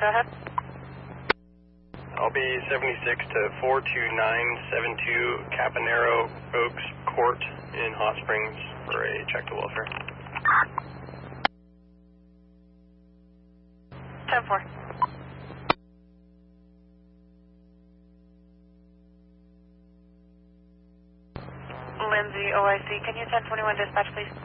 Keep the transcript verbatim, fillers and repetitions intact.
Go ahead. I'll be seventy-six to four two nine seven two Caponero Oaks Court in Hot Springs for a check to welfare. ten four. Lindsay, O I C, can you ten twenty-one dispatch, please?